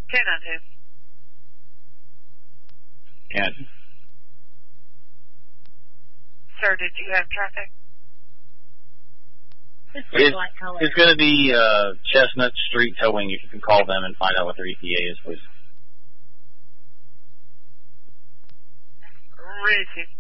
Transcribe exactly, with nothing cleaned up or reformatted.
ten on two. And Sir, did you have traffic? It's it's, light color. it's going to be uh, Chestnut Street Towing. If you can call them and find out what their E T A is, please. Receive.